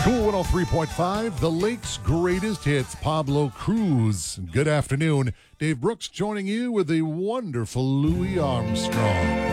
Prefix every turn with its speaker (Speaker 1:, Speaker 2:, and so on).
Speaker 1: Cool 103.5, the Lake's greatest hits, Pablo Cruz. Good afternoon. Dave Brooks joining you with the wonderful Louis Armstrong.